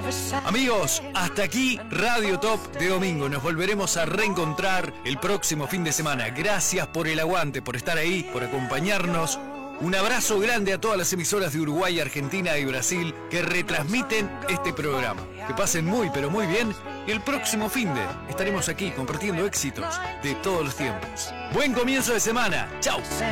Amigos, hasta aquí Radio Top de domingo. Nos volveremos a reencontrar el próximo fin de semana. Gracias por el aguante, por estar ahí, por acompañarnos. Un abrazo grande a todas las emisoras de Uruguay, Argentina y Brasil que retransmiten este programa. Que pasen muy, pero muy bien. Y el próximo finde estaremos aquí compartiendo éxitos de todos los tiempos. Buen comienzo de semana. ¡Chao!